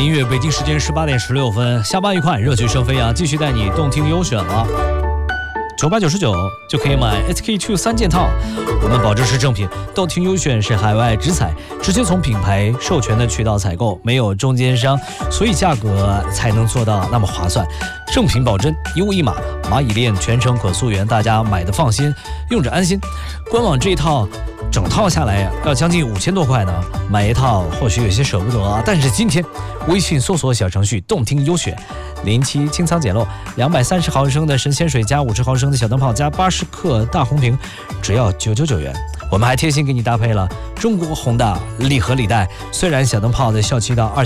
音乐，北京时间18点16分，下班愉快，热血生飞啊！继续带你动听优选了。98.99就可以买 SK2 3件套，我们保证是正品。动听优选是海外直采，直接从品牌授权的渠道采购，没有中间商，所以价格才能做到那么划算。正品保真，一物一码，蚂蚁链全程可溯源，大家买的放心，用着安心。官网这一套整套下来要将近5000多块呢，买一套或许有些舍不得啊。但是今天微信搜索小程序动听优选，07清仓捡漏，230毫升的神仙水加50毫升的小灯泡加80克大红瓶，只要999元。我们还贴心给你搭配了中国宏大礼盒礼袋，虽然小灯泡的效期到